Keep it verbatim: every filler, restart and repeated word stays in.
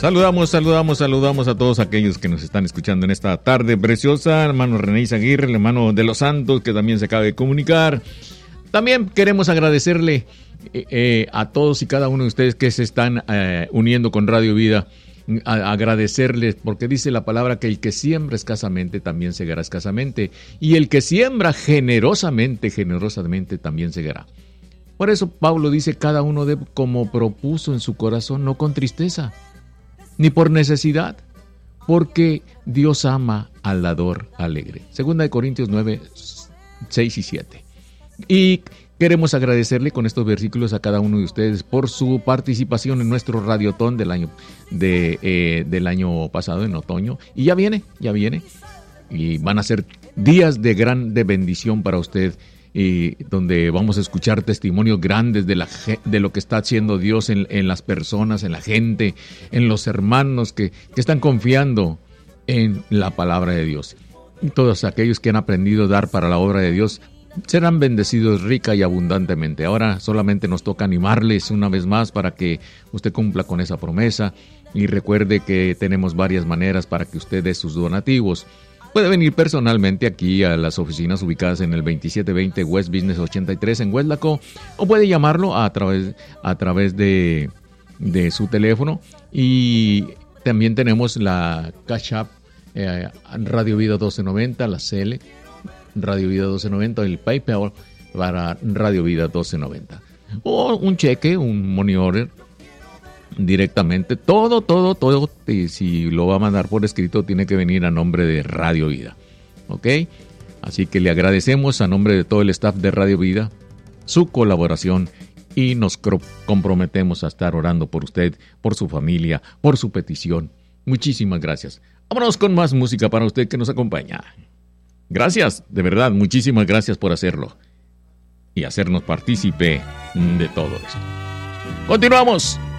Saludamos, saludamos, saludamos a todos aquellos que nos están escuchando en esta tarde preciosa. Hermano René Aguirre, el hermano de los Santos, que también se acaba de comunicar. También queremos agradecerle eh, eh, a todos y cada uno de ustedes que se están eh, uniendo con Radio Vida. A agradecerles porque dice la palabra que el que siembra escasamente también segará escasamente, y el que siembra generosamente, generosamente también segará. Por eso Pablo dice: cada uno debe como propuso en su corazón, no con tristeza, ni por necesidad, porque Dios ama al dador alegre. Segunda de Corintios nueve, seis y siete. Y queremos agradecerle con estos versículos a cada uno de ustedes por su participación en nuestro radiotón del año, de, eh, del año pasado, en otoño. Y ya viene, ya viene. Y van a ser días de gran de bendición para usted, y donde vamos a escuchar testimonios grandes de, la, de lo que está haciendo Dios en, en las personas, en la gente, en los hermanos que, que están confiando en la palabra de Dios. Y todos aquellos que han aprendido a dar para la obra de Dios serán bendecidos rica y abundantemente. Ahora solamente nos toca animarles una vez más para que usted cumpla con esa promesa, y recuerde que tenemos varias maneras para que usted dé sus donativos. Puede venir personalmente aquí a las oficinas ubicadas en el veintisiete veinte West Business ochenta y tres en Weslaco, o puede llamarlo a través, a través de, de su teléfono. Y también tenemos la Cash App, eh, Radio Vida doce noventa, la C L, Radio Vida doce noventa, el PayPal para Radio Vida doce noventa. O un cheque, un money order, directamente, todo, todo, todo, y si lo va a mandar por escrito, tiene que venir a nombre de Radio Vida, ¿ok? Así que le agradecemos a nombre de todo el staff de Radio Vida su colaboración, y nos comprometemos a estar orando por usted, por su familia, por su petición. Muchísimas gracias. Vámonos con más música para usted que nos acompaña. Gracias, de verdad, muchísimas gracias por hacerlo y hacernos partícipe de todo esto. Continuamos.